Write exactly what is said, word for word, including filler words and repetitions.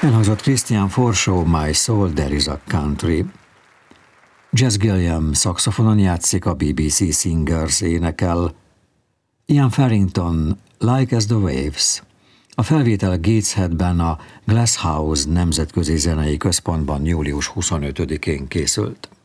Elhangzott Christian Forshaw, My Soul, There is a Country. Jazz Gilliam szaxofonon játszik, a bé bé cé Singers énekel. Ian Farrington, Like as the Waves. A felvétel Gatesheadben a Glass House Nemzetközi Zenei Központban július huszonötödikén készült.